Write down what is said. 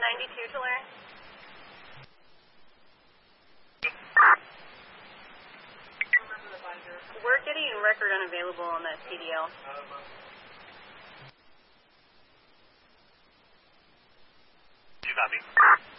92 Tulare. We're getting record unavailable on that CDL. You got me.